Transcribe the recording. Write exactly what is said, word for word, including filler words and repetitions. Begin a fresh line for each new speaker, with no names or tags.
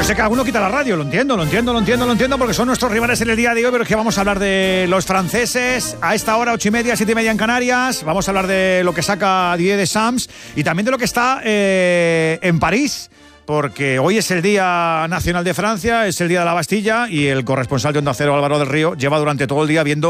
sé que alguno quita la radio, lo entiendo, lo entiendo, lo entiendo, lo entiendo, porque son nuestros rivales en el día de hoy, pero es que vamos a hablar de los franceses a esta hora, ocho y media, siete y media en Canarias. Vamos a hablar de lo que saca Didier Deschamps y también de lo que está eh, en París, porque hoy es el Día Nacional de Francia, es el Día de la Bastilla y el corresponsal de Onda Cero, Álvaro del Río, lleva durante todo el día viendo